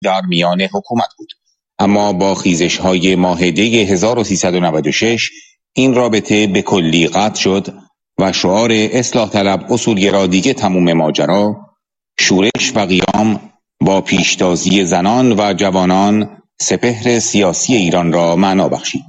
در میان حکومت بود. اما با خیزش‌های ماه دی 1396 این رابطه به کلی قطع شد و شعار اصلاح طلب اصولگرا دیگه تموم ماجرا، شورش و قیام با پیشتازی زنان و جوانان سپهر سیاسی ایران را معنا بخشید.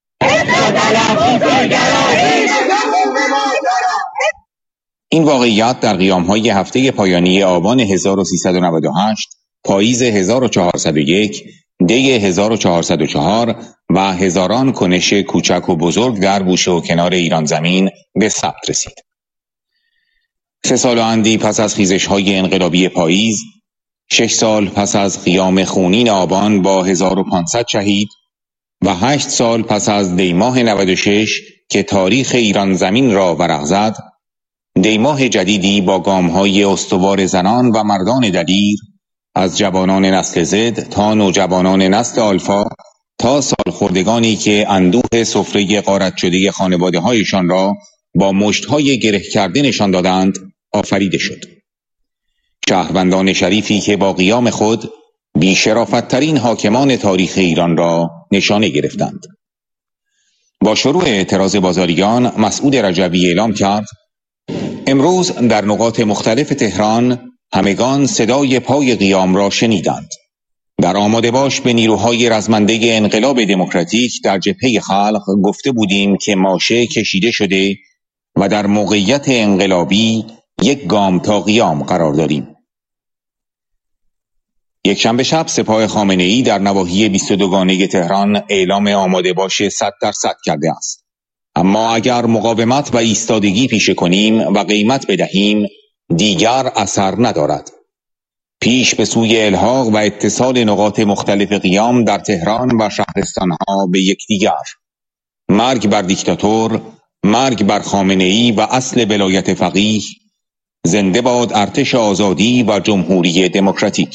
این واقعیت در قیام‌های هفته پایانی آبان 1398، پاییز 1401، دی 1404 و هزاران کنش کوچک و بزرگ در گوشه و کنار ایران زمین به ثبت رسید. 3 سال و اندی پس از خیزش‌های انقلابی پاییز، 6 سال پس از قیام خونین آبان با 1500 شهید و 8 سال پس از دیماه 96 که تاریخ ایران زمین را ورق زد، دیماه جدیدی با گام‌های استوار زنان و مردان دلیر، از جوانان نسل زد تا نوجوانان نسل آلفا تا سالخوردگانی که اندوه سفره غارت شده خانواده‌هایشان را با مشت‌های گره کرده نشان دادند، آفریده شد. شهروندان شریفی که با قیام خود بی‌شرافت‌ترین حاکمان تاریخ ایران را نشانه گرفتند. با شروع اعتراض بازاریان، مسعود رجبی اعلام کرد: امروز در نقاط مختلف تهران همگان صدای پای قیام را شنیدند. در آماده باش به نیروهای رزمنده انقلاب دموکراتیک در جبهه خلق گفته بودیم که ماشه کشیده شده و در موقعیت انقلابی یک گام تا قیام قرار داریم. یک شنبه شب سپاه خامنه‌ای در نواحی 22 گانه تهران اعلام آماده باش 100% کرده است. اما اگر مقاومت و ایستادگی پیشه کنیم و قیمت بدهیم، دیگر اثر ندارد. پیش به سوی الحاق و اتصال نقاط مختلف قیام در تهران و شهرستانها به یکدیگر. مرگ بر دیکتاتور، مرگ بر خامنه‌ای و اصل ولایت فقیه، زنده باد ارتش آزادی و جمهوری دموکراتیک.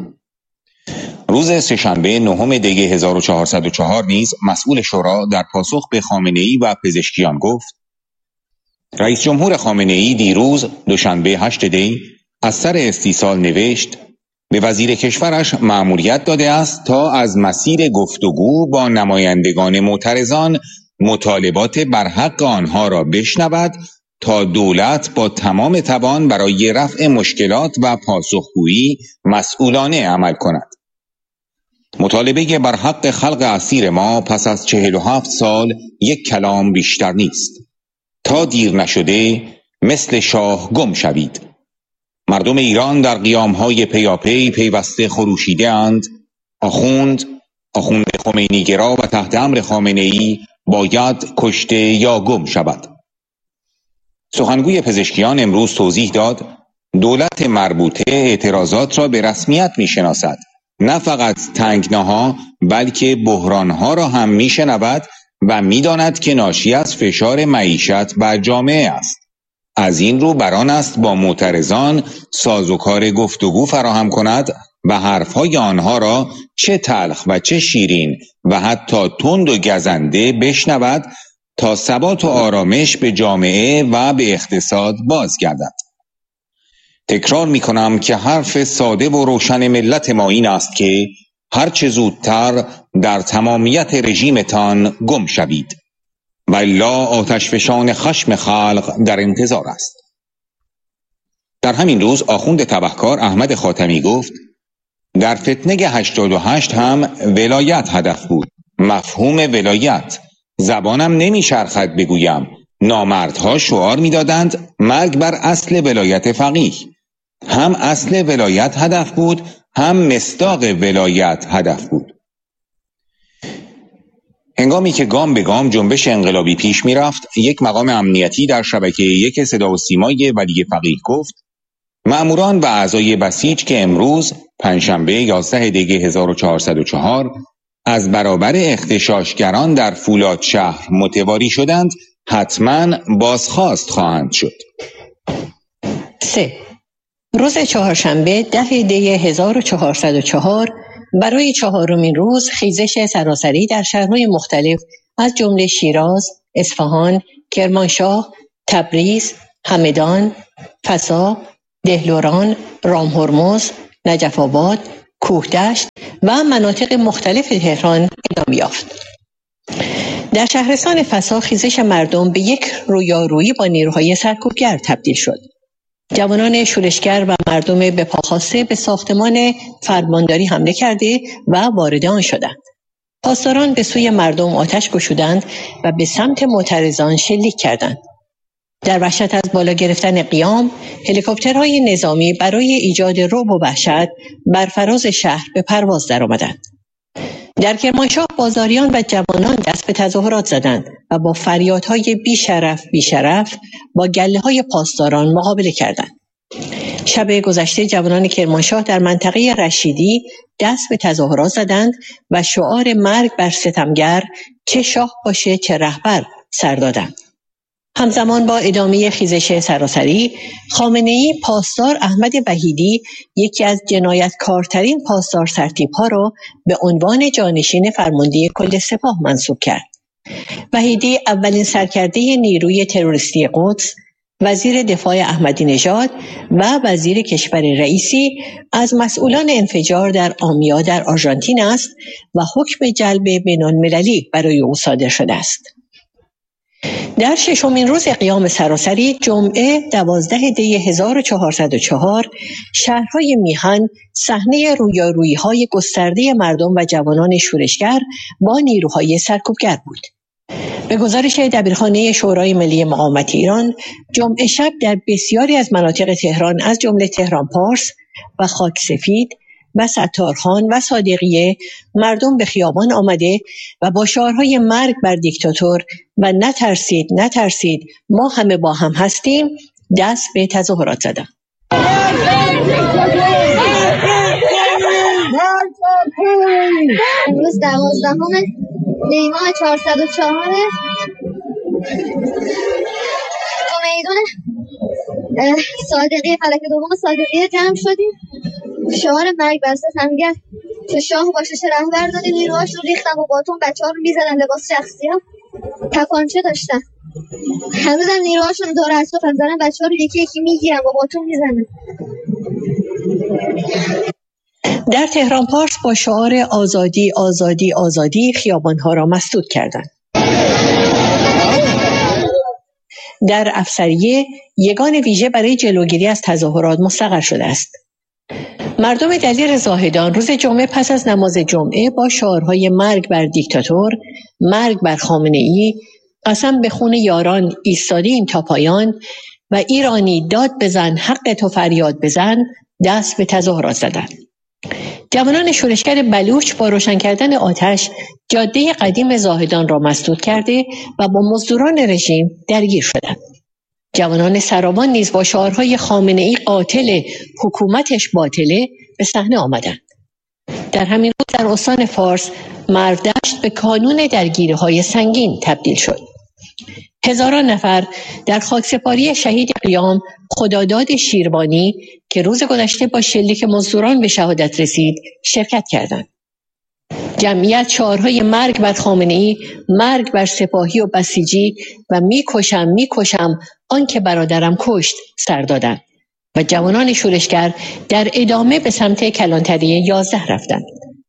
روز سه‌شنبه 9 دی 1404 نیز مسئول شورا در پاسخ به خامنه‌ای و پزشکیان گفت: رئیس جمهور خامنه‌ای دیروز دوشنبه 8 دی از سر استیصال نوشت به وزیر کشورش مأموریت داده است تا از مسیر گفتگو با نمایندگان معترضان مطالبات برحق آنها را بشنود تا دولت با تمام توان برای رفع مشکلات و پاسخگویی مسئولانه عمل کند. مطالبه برحق خلق اسیر ما پس از 47 سال یک کلام بیشتر نیست. تا دیر نشده مثل شاه گم شوید. مردم ایران در قیام‌های پیاپی پیوسته خروشیده اند. آخوند خمینی‌گرا و تحت امر خامنه‌ای باید کشته یا گم شود. سخنگوی پزشکیان امروز توضیح داد دولت مربوطه اعتراضات را به رسمیت می‌شناسد. نه فقط تنگناها بلکه بحرانها را هم می‌شنود و می‌داند که ناشی از فشار معیشت بر جامعه است. از این رو بران است با معترضان سازوکار گفتگو فراهم کند و حرفهای آنها را چه تلخ و چه شیرین و حتی تند و گزنده بشنود تا ثبات و آرامش به جامعه و به اقتصاد بازگردد. تکرار می‌کنم که حرف ساده و روشن ملت ما این است که هرچه زودتر در تمامیت رژیمتان گم شوید و الا آتشفشان خشم خلق در انتظار است. در همین روز آخوند تبهکار احمد خاتمی گفت در فتنه 88 هم ولایت هدف بود. مفهوم ولایت زبانم نمیچرخد بگویم. نامردها شعار میدادند مرگ بر اصل ولایت فقیه. هم اصل ولایت هدف بود، هم مصداق ولایت هدف بود. هنگامی که گام به گام جنبش انقلابی پیش میرفت، یک مقام امنیتی در شبکه یک صدا و سیمای ولی فقیه گفت مأموران و اعضای بسیج که امروز پنجشنبه 11 دی 1404 از برابر اغتشاشگران در فولاد شهر متواری شدند، حتما بازخواست خواهند شد. 3. روز چهارشنبه 10 دی 1404 برای چهارمین روز خیزش سراسری در شهرهای مختلف از جمله شیراز، اصفهان، کرمانشاه، تبریز، همدان، فسا، دهلوران، رامهرمز، نجف آباد، کوهدشت و مناطق مختلف تهران ادامه یافت. در شهرستان فسا خیزش مردم به یک رویارویی با نیروهای سرکوبگر تبدیل شد. جوانان شورشگر و مردم به پاخاسته به ساختمان فرمانداری حمله کرده و وارد آن شدند. پاسداران به سوی مردم آتش گشودند و به سمت معترضان شلیک کردند. در وحشت از بالا گرفتن قیام، هلیکوپترهای نظامی برای ایجاد رعب و وحشت بر فراز شهر به پرواز درآمدند. در کرمانشاه بازاریان و جوانان دست به تظاهرات زدند و با فریادهای بیشرف با گله‌های پاسداران مقابله کردند. شب گذشته جوانان کرمانشاه در منطقه رشیدی دست به تظاهرات زدند و شعار مرگ بر ستمگر، چه شاه باشه چه رهبر سر دادند. همزمان با ادامه خیزش سراسری، خامنه‌ای پاسدار احمد وحیدی یکی از جنایتکارترین پاسدار سرتیپ‌ها را به عنوان جانشین فرمانده کل سپاه منصوب کرد. وحیدی اولین سرکرده نیروی تروریستی قدس، وزیر دفاع احمدی نژاد و وزیر کشور رئیسی از مسئولان انفجار در آمیا در آرژانتین است و حکم جلب بین‌المللی برای او صادر شده است. در ششمین روز قیام سراسری جمعه 12 دی 1404 شهرهای میهن صحنه رویارویی‌های گسترده مردم و جوانان شورشگر با نیروهای سرکوبگر بود. به گزارش دبیرخانه شورای ملی مقاومت ایران، جمعه شب در بسیاری از مناطق تهران از جمله تهران پارس و خاک سفید و ستارخان و صادقیه مردم به خیابان آمده و با شعارهای مرگ بر دیکتاتور و نترسید ما همه با هم هستیم دست به تظاهرات زدند. امروز 12 دی ماه 404 تو میدون صادقیه، فلک دوم صادقیه جمع شدیم. شعار مرگ بر ستمگر، چه شاه باشه چه رهبر دادیم. نیروهاش رو ریختن و باتون بچه‌ها رو میزدن، لباس شخصی ها تپانچه داشتن. هنوز هم نیروهاشون دور اطراف هم دارن بچه‌ها رو یکی یکی میگیرن و باتون میزنن. در تهران پارس با شعار آزادی آزادی آزادی خیابان‌ها را مسدود کردند. در افسریه یگان ویژه برای جلوگیری از تظاهرات مستقر شده است. مردم دلیر زاهدان روز جمعه پس از نماز جمعه با شعارهای مرگ بر دیکتاتور، مرگ بر خامنه‌ای، قسم به خون یاران ایستادیم تا پایان و ایرانی داد بزن حق تو فریاد بزن دست به تظاهرات زدند. جوانان شورشگر بلوچ با روشن کردن آتش جاده قدیم زاهدان را مسدود کرده و با مزدوران رژیم درگیر شدند. جوانان سرابان نیز با شعارهای خامنه‌ای قاتل، حکومتش باطله به صحنه آمدند. در همین روز در استان فارس مردشت به کانون درگیری‌های سنگین تبدیل شد. هزاران نفر در خاکسپاری شهید قیام خداداد شیربانی که روز گذشته با شلیک مزدوران به شهادت رسید شرکت کردند. جمعیت شعارهای مرگ بر خامنه‌ای، مرگ بر سپاهی و بسیجی و میکشم آن که برادرم کشت سر دادند و جوانان شورشگر در ادامه به سمت کلانتری 11 رفتند.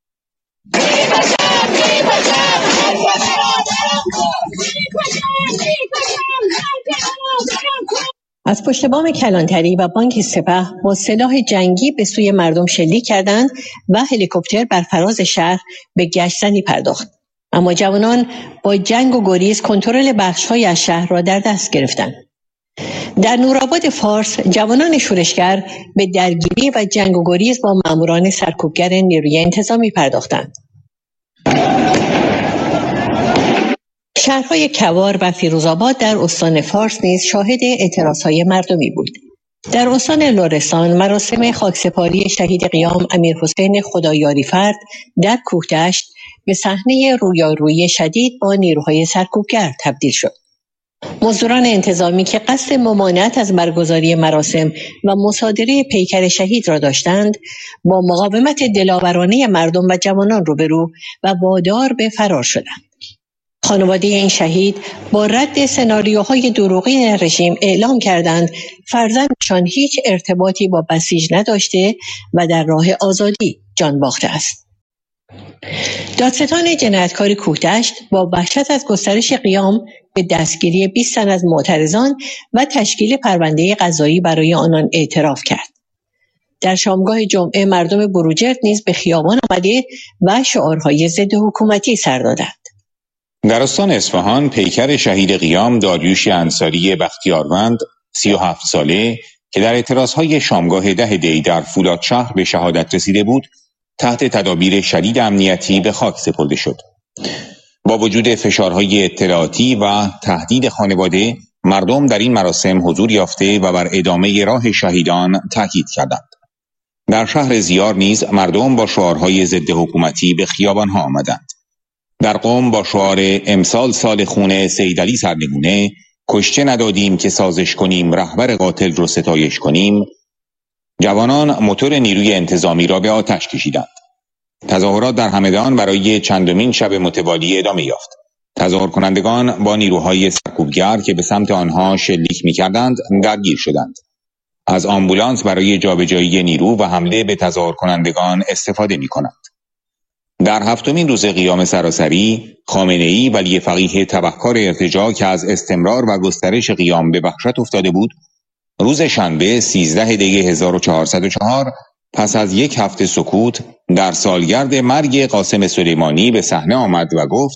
از پشت بام کلانتری و بانک سپه با سلاح جنگی به سوی مردم شلیک کردند و هلیکوپتر بر فراز شهر به گشتزنی پرداخت. اما جوانان با جنگ و گریز کنترل بخش‌های از شهر را در دست گرفتند. در نورآباد فارس جوانان شورشگر به درگیری و جنگ و گریز با ماموران سرکوبگر نیروی انتظامی پرداختند. شهرهای کوار و فیروزآباد در استان فارس نیز شاهد اعتراضهای مردمی بود. در استان لرستان مراسم خاکسپاری شهید قیام امیرحسین خدایاری فرد در کوهدشت به صحنه رویارویی شدید با نیروهای سرکوبگر تبدیل شد. مزدوران انتظامی که قصد ممانعت از برگزاری مراسم و مصادره پیکر شهید را داشتند، با مقاومت دلاورانه مردم و جوانان روبرو و وادار به فرار شدند. خانواده این شهید با رد سناریوهای دروغین رژیم اعلام کردند فرزندشان هیچ ارتباطی با بسیج نداشته و در راه آزادی جان باخته است. دادستان جنایتکار کوهدشت با وحشت از گسترش قیام به دستگیری 20 تن از معترضان و تشکیل پرونده قضایی برای آنان اعتراف کرد. در شامگاه جمعه مردم بروجرد نیز به خیابان آمده و شعارهای ضد حکومتی سر دادند. در استان اصفهان پیکر شهید قیام داریوش انصاری بختیاروند 37 ساله که در اعتراضهای شامگاه 10 دی در فولادشهر به شهادت رسیده بود تحت تدابیر شدید امنیتی به خاک سپرده شد. با وجود فشارهای اطلاعاتی و تهدید خانواده مردم در این مراسم حضور یافته و بر ادامه راه شهیدان تاکید کردند. در شهر زیار نیز مردم با شعارهای ضد حکومتی به خیابانها آمدند. در قم با شعار امسال سال خون سیدعلی سرنگونه، کشته ندادیم که سازش کنیم، رهبر قاتل رو ستایش کنیم، جوانان موتور نیروی انتظامی را به آتش کشیدند. تظاهرات در همدان برای چندمین شب متوالی ادامه یافت. تظاهر کنندگان با نیروهای سرکوبگر که به سمت آنها شلیک می‌کردند درگیر شدند. از آمبولانس برای جابجایی نیرو و حمله به تظاهر کنندگان استفاده می‌کنند. در هفتمین روز قیام سراسری، خامنه‌ای ولی فقیه تبهکار ارتجاع که از استمرار و گسترش قیام به وحشت افتاده بود، روز شنبه 13 دی 1404 پس از یک هفته سکوت در سالگرد مرگ قاسم سلیمانی به صحنه آمد و گفت: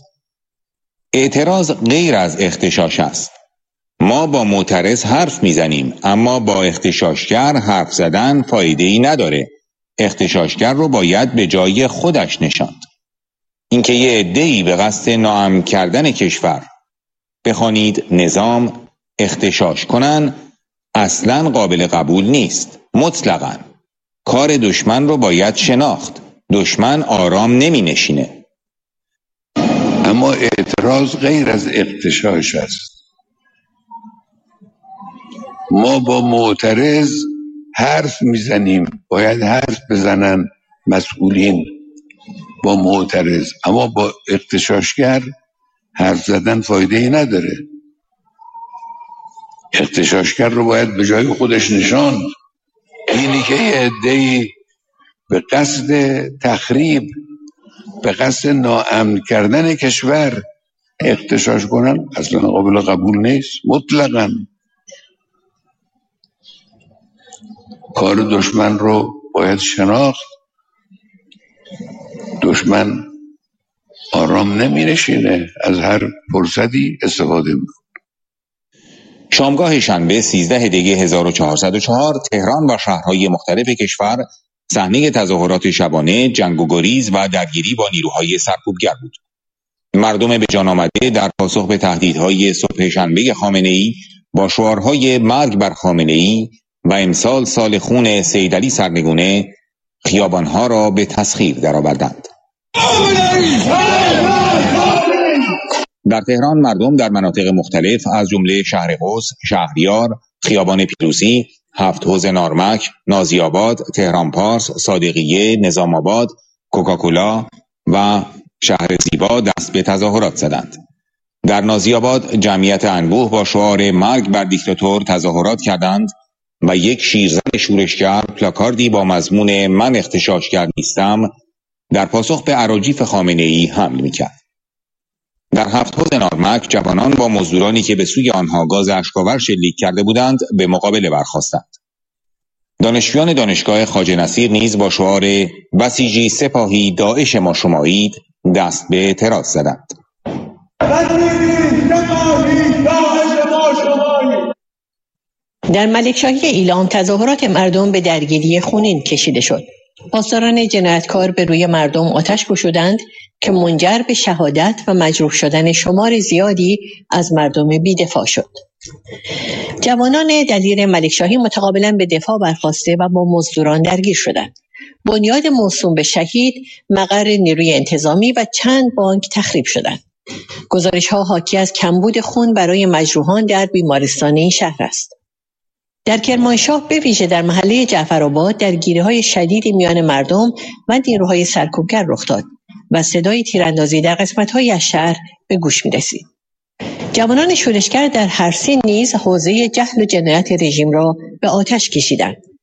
اعتراض غیر از اغتشاش است. ما با معترض حرف میزنیم، اما با اغتشاشگر حرف زدن فایده‌ای نداره. اغتشاشگر رو باید به جای خودش نشاند. اینکه یه عده‌ای به قصد ناامن کردن کشور بخوانید نظام اغتشاش کنن اصلاً قابل قبول نیست. مطلقاً کار دشمن رو باید شناخت. دشمن آرام نمی نشینه. اما اعتراض غیر از اغتشاش است. ما با معترض حرف میزنیم، باید حرف بزنن مسئولین با معترض، اما با اغتشاشگر حرف زدن فایده ای نداره. اغتشاشگر رو باید به جای خودش نشاند. اینی که یه عده‌ای به قصد تخریب، به قصد ناامن کردن کشور اغتشاش کنن اصلا قابل قبول نیست. مطلقاً کار دشمن رو باید شناخت. دشمن آرام نمی نشینه، از هر فرصتی استفاده میکنه. شامگاه شنبه 13 دی 1404 تهران و شهرهای مختلف کشور صحنه تظاهرات شبانه، جنگ و گریز و درگیری با نیروهای سرکوبگر بود. مردم به جان آمده در پاسخ به تهدیدهای صبح شنبه خامنه‌ای با شعارهای مرگ بر خامنه‌ای و امسال سال خون سیدعلی سرنگونه خیابانها را به تسخیر درآوردند. در تهران مردم در مناطق مختلف از جمله شهر قدس، شهریار، خیابان پیروزی، هفت حوض نارمک، نازی‌آباد، تهران پارس، صادقیه، نظام آباد، کوکاکولا و شهر زیبا دست به تظاهرات زدند. در نازی‌آباد جمعیت انبوه با شعار مرگ بر دیکتاتور تظاهرات کردند و یک شیرزن شورشگر پلاکاردی با مضمون من اغتشاشگر نیستم در پاسخ به اراجیف خامنه‌ای حمل می‌کرد. در هفت حوض نارمک جوانان با مزدورانی که به سوی آنها گاز اشک‌آور شلیک کرده بودند به مقابله برخاستند. دانشجویان دانشگاه خواجه نصیر نیز با شعار بسیجی سپاهی داعش ما شمایید دست به اعتراض زدند. در ملکشاهی ایلام تظاهرات مردم به درگیری خونین کشیده شد. پاسداران جنایتکار به روی مردم آتش گشودند که منجر به شهادت و مجروح شدن شمار زیادی از مردم بی‌دفاع شد. جوانان دلیر ملکشاهی متقابلا به دفاع برخاسته و با مزدوران درگیر شدند. بنیاد موسوم به شهید، مقر نیروی انتظامی و چند بانک تخریب شدند. گزارش‌ها حاکی از کمبود خون برای مجروحان در بیمارستان این شهر است. در کرمانشاه به ویژه در محله جعفرآباد درگیری‌های شدیدی میان مردم و نیروهای سرکوبگر رخ داد و صدای تیراندازی در قسمت‌های از شهر به گوش می‌رسید. جوانان شورشگر در هر سین نیز حوزه جهل و جنایت رژیم را به آتش کشیدند.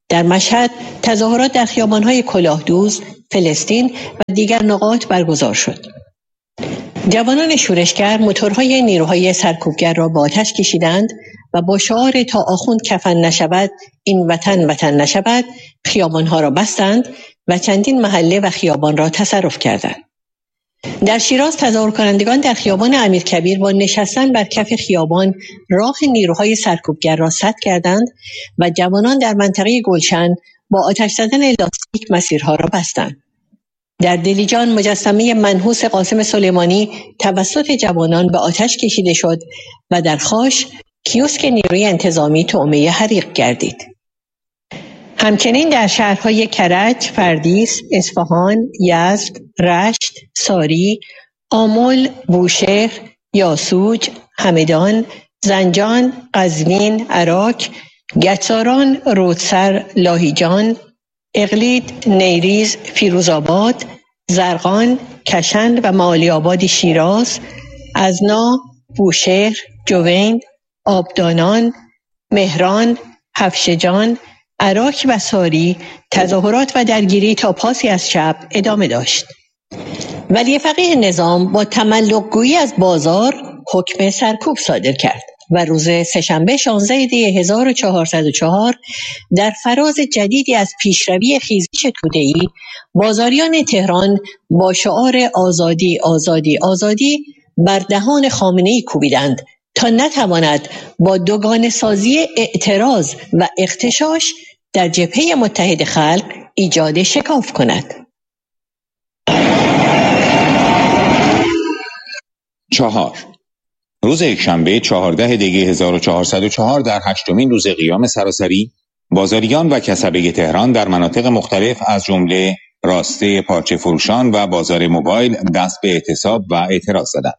در مشهد تظاهرات در خیابان‌های کلاهدوز، فلسطین و دیگر نقاط برگزار شد. جوانان شورشگر موتورهای نیروهای سرکوبگر را به آتش کشیدند و با شعار تا آخوند کفن نشود این وطن وطن نشود خیابانها را بستند و چندین محله و خیابان را تصرف کردند. در شیراز تظاهر کنندگان در خیابان امیرکبیر با نشستن بر کف خیابان راه نیروهای سرکوبگر را سد کردند و جوانان در منطقه گلشن با آتش زدن لاستیک مسیرها را بستند. در دلیجان مجسمه منحوس قاسم سلیمانی توسط جوانان به آتش کشیده شد و در خاش کیوسک نیروی انتظامی طعمه حریق گردید. همچنین در شهرهای کرج، فردیس، اصفهان، یزد، رشت، ساری، آمل، بوشهر، یاسوج، همدان، زنجان، قزوین، عراق، گچساران، رودسر، لاهیجان، اقلید، نیریز، فیروزآباد، زرقان، کشند و معالی آباد شیراز، ازنا، بوشهر، جوین، آبدانان، مهران، هفشجان، عراق و ساری تظاهرات و درگیری تا پاسی از شب ادامه داشت. ولی فقیه نظام با تملق گویی از بازار حکم سرکوب صادر کرد و روز سه‌شنبه 16 دی 1404 در فراز جدیدی از پیشروی خیزش توده‌ای بازاریان تهران با شعار آزادی آزادی آزادی بر دهان خامنه‌ای کوبیدند تا نتواند با دوگانه سازی اعتراض و اغتشاش در جبهه متحد خلق ایجاد شکاف کند. 4. روز یکشنبه 14 دی 1404 در 8مین روز قیام سراسری بازاریان و کسبه تهران در مناطق مختلف از جمله راسته پارچه فروشان و بازار موبایل دست به اعتصاب و اعتراض زدند.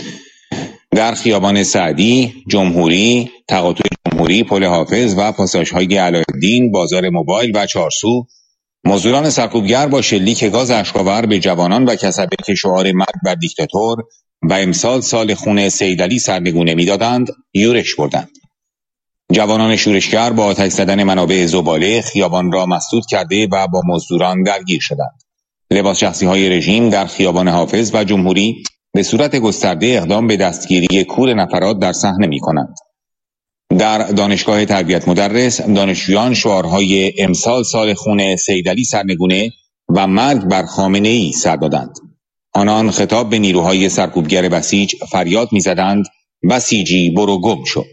در خیابان سعدی، جمهوری، تقاطع جمهوری، پل حافظ و پاساژهای علاءالدین، بازار موبایل و چارسو، مزدوران سرکوبگر با شلیک گاز اشک‌آور به جوانان و کسبه که شعار مرگ بر دیکتاتور و امسال سال خون سیدعلی سرنگونه می‌دادند، یورش بردند. جوانان شورشگر با آتش زدن منابع زباله خیابان را مسدود کرده و با مزدوران درگیر شدند. لباس شخصی‌های رژیم در خیابان حافظ و جمهوری به صورت گسترده اقدام به دستگیری کور نفرات در صحنه می‌کنند. در دانشگاه تربیت مدرس دانشجویان شعارهای امسال سال خون سیدعلی سرنگونه و مرگ بر خامنه‌ای سر دادند. آنان خطاب به نیروهای سرکوبگر بسیج فریاد می‌زدند بسیجی برو گم شو.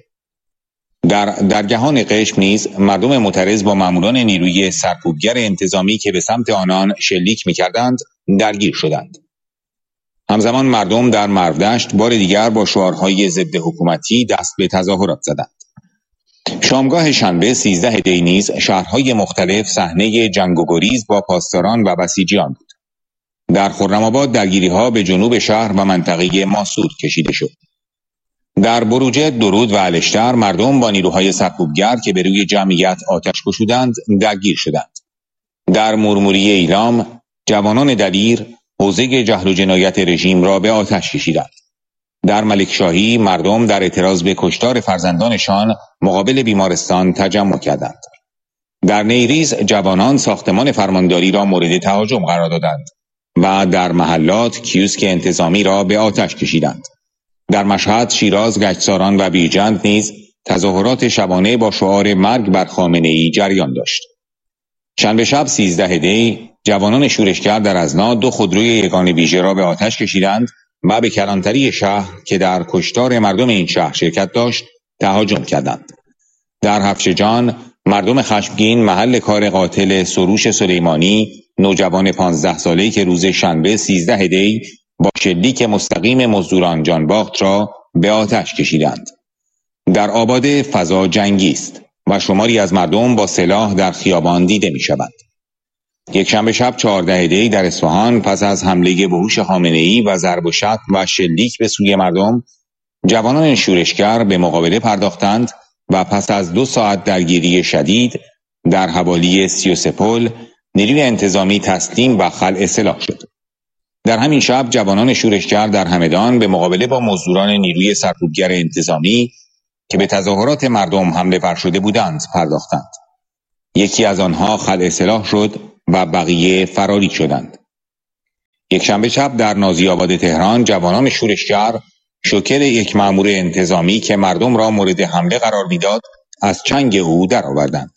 در درگاهان قشم نیز مردم معترض با ماموران نیروی سرکوبگر انتظامی که به سمت آنان شلیک می‌کردند درگیر شدند. همزمان مردم در مرودشت بار دیگر با شعارهای ضد حکومتی دست به تظاهرات زدند. شامگاه شنبه 13 دی نیز شهرهای مختلف صحنه جنگ و گریز با پاسداران و بسیجیان بود. در خرم‌آباد درگیری‌ها به جنوب شهر و منطقه ماسود کشیده شد. در بروجه، درود و الشتر مردم با نیروهای سرکوبگر که به روی جمعیت آتش گشودند درگیر شدند. در مرموری ایلام جوانان دلیر حوزه جهل و جنایت رژیم را به آتش کشیدند. در ملکشاهی مردم در اعتراض به کشتار فرزندانشان مقابل بیمارستان تجمع کردند. در نیریز جوانان ساختمان فرمانداری را مورد تهاجم قرار دادند و در محلات کیوسک انتظامی را به آتش کشیدند. در مشهد، شیراز، گچساران و بیرجند نیز تظاهرات شبانه با شعار مرگ بر خامنه‌ای جریان داشت. شنبه شب 13 دی جوانان شورشگر در ازنا 2 خودروی یگان ویژه را به آتش کشیدند و به کلانتری شهر که در کشتار مردم این شهر شرکت داشت تهاجم کردند. در هفشجان مردم خشمگین محل کار قاتل سروش سلیمانی نوجوان 15 ساله‌ای که روز شنبه 13 دی با شلیک مستقیم مزدوران جانباخت را به آتش کشیدند. در آباد فضا جنگی است و شماری از مردم با سلاح در خیابان دیده می شود. یک شنبه شب 14 دی در اصفهان پس از حمله وحوش خامنه‌ای و ضرب و شتم و شلیک به سوی مردم، جوانان شورشگر به مقابله پرداختند و پس از 2 ساعت درگیری شدید در حوالی 33 پل نیروی انتظامی تسلیم و خلع سلاح شد. در همین شب جوانان شورشگر در همدان به مقابله با مزدوران نیروی سرکوبگر انتظامی که به تظاهرات مردم حمله ور شده بودند پرداختند. یکی از آنها خلع سلاح شد و بقیه فراری شدند. یکشنبه شب در نازی‌آباد تهران جوانان شورشگر شوکر یک مأمور انتظامی که مردم را مورد حمله قرار میداد از چنگ او درآوردند.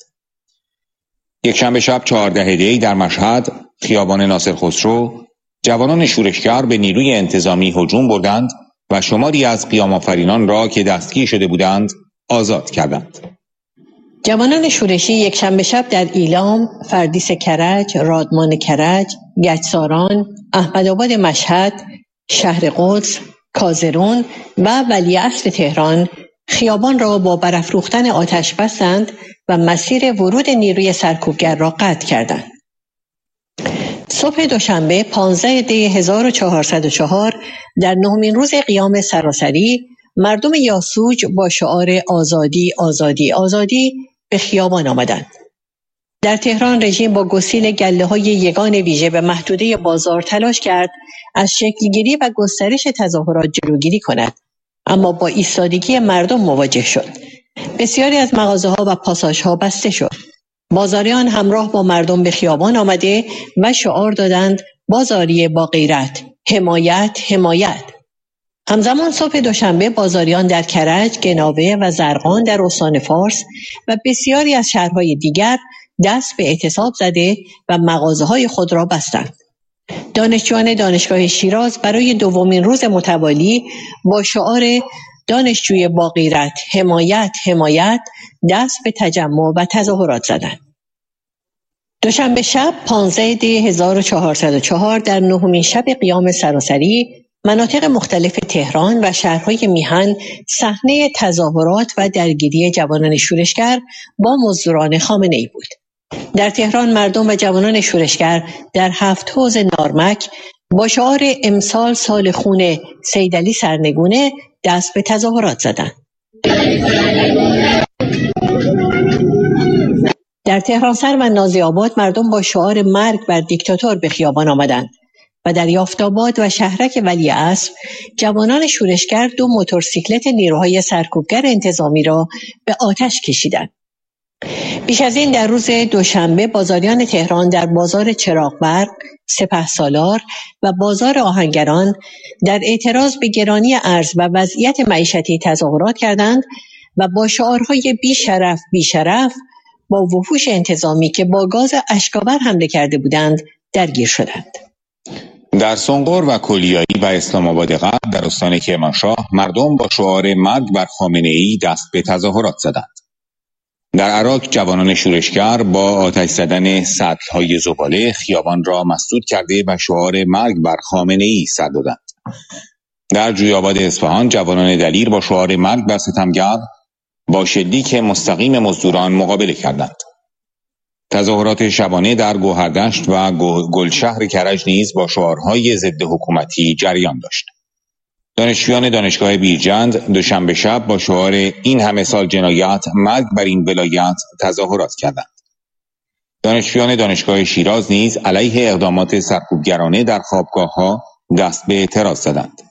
یکشنبه شب 14 دی در مشهد خیابان ناصر خسرو جوانان شورشگر به نیروی انتظامی هجوم بردند و شماری از قیام‌آفرینان را که دستگیر شده بودند آزاد کردند. جوانان شورشی یکشنبه شب در ایلام، فردیس کرج، رادمان کرج، گچساران، احمدآباد مشهد، شهر قدس، کازرون و ولیعصر تهران خیابان را با برافروختن آتش بستند و مسیر ورود نیروی سرکوبگر را قطع کردند. صبح دوشنبه 15 دی 1404 در نهمین روز قیام سراسری مردم یاسوج با شعار آزادی آزادی آزادی به خیابان آمدند. در تهران رژیم با گسیل گله‌های یگان ویژه به محدوده بازار تلاش کرد از شکلگیری و گسترش تظاهرات جلوگیری کند، اما با ایستادگی مردم مواجه شد. بسیاری از مغازه‌ها و پاساژها بسته شد. بازاریان همراه با مردم به خیابان آمده و شعار دادند بازاری با غیرت، حمایت حمایت. همزمان صبح دوشنبه بازاریان در کرج، گناوه و زرقان در استان فارس و بسیاری از شهرهای دیگر دست به اعتصاب زده و مغازه‌های خود را بستند. دانشجویان دانشگاه شیراز برای دومین روز متوالی با شعار دانشجوی با غیرت، حمایت حمایت دست به تجمع و تظاهرات زدند. دوشنبه شب 15 دی 1404 در نهمین شب قیام سراسری مناطق مختلف تهران و شهرهای میهن صحنه تظاهرات و درگیری جوانان شورشگر با مزدوران خامنه‌ای بود. در تهران مردم و جوانان شورشگر در 7 حوض نارمک با شعار امسال سال خون سیدعلی سرنگونه دست به تظاهرات زدند. در تهران سر و نازی‌آباد مردم با شعار مرگ بر دیکتاتور به خیابان آمدند و در یافت‌آباد و شهرک ولیعصر جوانان شورشگر 2 موتورسیکلت نیروهای سرکوبگر انتظامی را به آتش کشیدند. بیش از این در روز دوشنبه بازاریان تهران در بازار چراغبرق، سپهسالار و بازار آهنگران در اعتراض به گرانی ارز و وضعیت معیشتی تظاهرات کردند و با شعارهای بی شرف بی شرف با وحوش انتظامی که با گاز اشک‌آور حمله کرده بودند درگیر شدند. در سنقر و کلیایی و اسلام آباد غرب در استان کرمانشاه مردم با شعار مرگ بر خامنه‌ای دست به تظاهرات زدند. در عراق جوانان شورشگر با آتش زدن سطل‌های زباله خیابان را مسدود کرده و شعار مرگ بر خامنه‌ای سر دادند. در جوی‌آباد اصفهان جوانان دلیر با شعار مرگ بر ستمگر با شلیک مستقیم مزدوران مقابله کردند. تظاهرات شبانه در گوهردشت و گلشهر کرج نیز با شعارهای ضد حکومتی جریان داشت. دانشجویان دانشگاه بیرجند دوشنبه شب با شعار این همه سال جنایت مرگ بر این ولایت تظاهرات کردند. دانشجویان دانشگاه شیراز نیز علیه اقدامات سرکوبگرانه در خوابگاه‌ها دست به اعتراض زدند.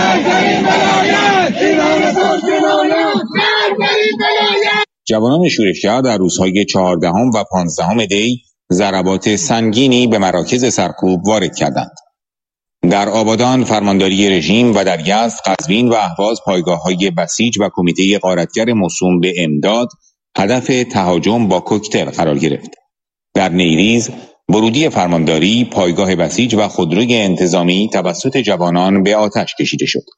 جوانان شورشگر در روزهای 14 و 15 دی ضربات سنگینی به مراکز سرکوب وارد کردند. در آبادان فرمانداری رژیم و در یزد، قزوین و اهواز پایگاه‌های بسیج و کمیته غارتگر موسوم به امداد هدف تهاجم با کوکتل قرار گرفت. در نیریز ورودی فرمانداری، پایگاه بسیج و خودروی انتظامی توسط جوانان به آتش کشیده شد.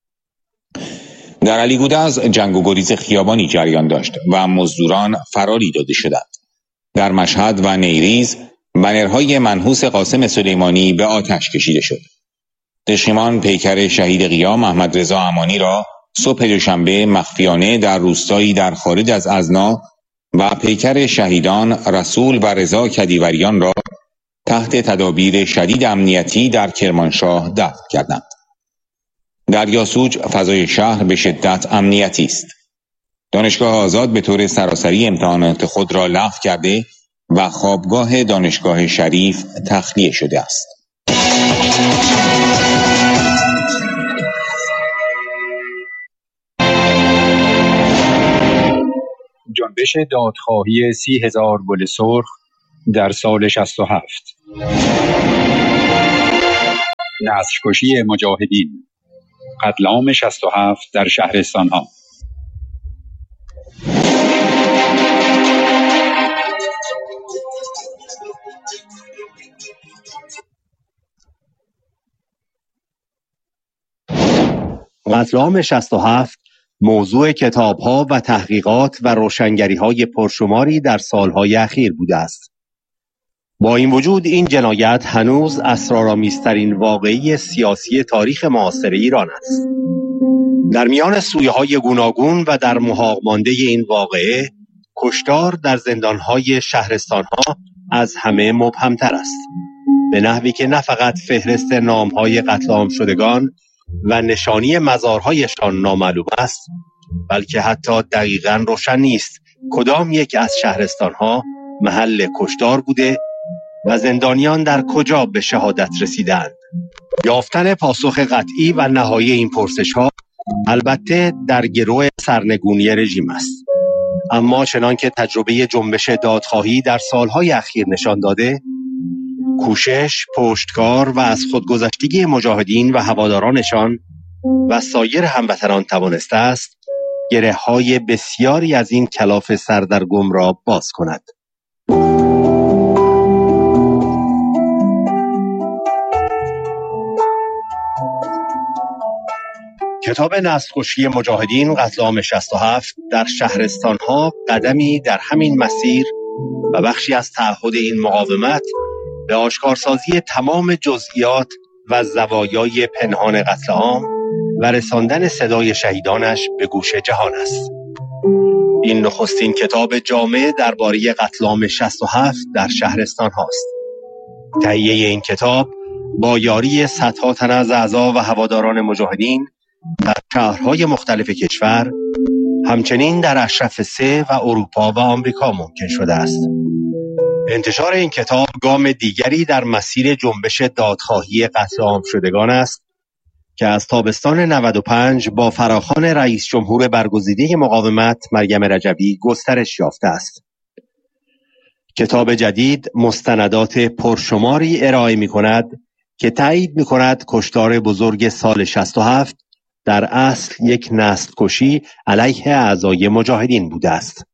در علیگودرز جنگ و گریز خیابانی جریان داشت و مزدوران فراری داده شدند. در مشهد و نیریز بنرهای منحوس قاسم سلیمانی به آتش کشیده شد. دشیمان پیکر شهید قیام احمد رضا امانی را صبح دوشنبه مخفیانه در روستایی در خارج از ازنا و پیکر شهیدان رسول و رضا کدیوریان را تحت تدابیر شدید امنیتی در کرمانشاه دفن کردند. در یاسوج فضای شهر به شدت امنیتی است. دانشگاه آزاد به طور سراسری امتحانات خود را لغو کرده و خوابگاه دانشگاه شریف تخلیه شده است. جنبش جنبش دادخواهی 30,000 گل سرخ در سال 67. نسل‌کشی مجاهدین، قتل عام 67 در شهرستان‌ها. قتل عام 67 موضوع کتاب‌ها و تحقیقات و روشنگری‌های پرشماری در سال‌های اخیر بوده است. با این وجود این جنایت هنوز اسرارآمیزترین واقعه سیاسی تاریخ معاصر ایران است. در میان سویه‌های گوناگون و در محاق مانده این واقعه، کشتار در زندان‌های شهرستان‌ها از همه مبهم‌تر است. به نحوی که نه فقط فهرست نام‌های قتل عام شدگان و نشانی مزارهایشان نامعلوم است، بلکه حتی دقیقاً روشن نیست کدام یک از شهرستان‌ها محل کشتار بوده و زندانیان در کجا به شهادت رسیدند. یافتن پاسخ قطعی و نهایی این پرسش‌ها البته در گرو سرنگونی رژیم است. اما چنان که تجربه جنبش دادخواهی در سالهای اخیر نشان داده، کوشش، پشتکار و از خودگذشتگی مجاهدین و هوادارانشان و سایر هموطنان توانسته است گره‌های بسیاری از این کلاف سردرگم را باز کند. کتاب نسل‌کشی مجاهدین قتل عام 67 در شهرستان‌ها قدمی در همین مسیر و بخشی از تعهد این مقاومت به آشکارسازی تمام جزئیات و زوایای پنهان قتل عام و رساندن صدای شهیدانش به گوش جهان است. این نخستین کتاب جامع درباره قتل عام 67 در شهرستان هاست. تهیه این کتاب با یاری صدها تن از اعضا و هواداران مجاهدین در شهرهای مختلف کشور، همچنین در اشرف 3 و اروپا و آمریکا ممکن شده است. انتشار این کتاب گام دیگری در مسیر جنبش دادخواهی قتل عام شدگان است که از تابستان 95 با فراخوان رئیس جمهور برگزیده مقاومت مریم رجبی گسترش یافته است. کتاب جدید مستندات پرشماری ارائه می‌کند که تایید می‌کند کشتار بزرگ سال 67 در اصل یک نسل کشی علیه اعضای مجاهدین بوده است.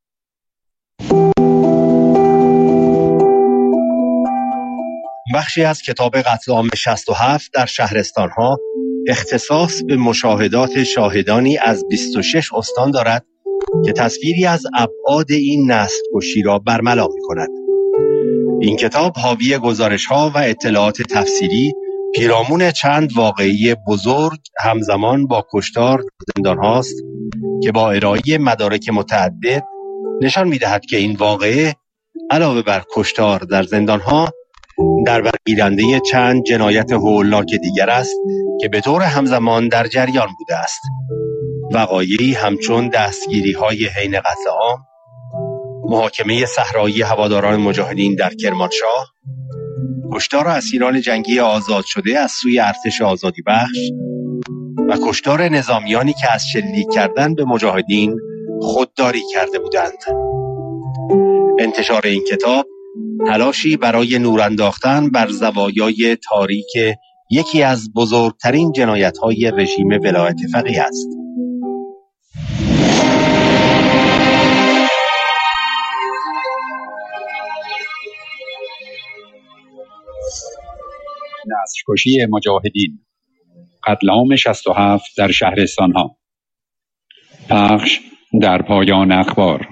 بخشی از کتاب قتل عام 67 در شهرستان‌ها اختصاص به مشاهدات شاهدانی از 26 استان دارد که تصویری از ابعاد این نسل کشی را برملا می‌کند. این کتاب حاوی گزارش‌ها و اطلاعات تفصیلی پیرامون چند واقعه بزرگ همزمان با کشتار در زندان‌هاست که با ارائه مدارک متعدد نشان می‌دهد که این واقعه علاوه بر کشتار در زندان‌ها در برگیرنده چند جنایت هولناک دیگر است که به طور همزمان در جریان بوده است. وقایعی همچون دستگیری‌های حین قتل عام، محاکمه صحرایی هواداران مجاهدین در کرمانشاه، کشتار اسیران جنگی آزاد شده از سوی ارتش آزادی بخش و کشتار نظامیانی که از شلیک کردن به مجاهدین خودداری کرده بودند. انتشار این کتاب تلاشی برای نور انداختن بر زوایای تاریک یکی از بزرگترین جنایت‌های رژیم ولایت فقیه است. نسل‌کشی مجاهدین، قتل عام 67 در شهرستان‌ها. پخش در پایان اخبار.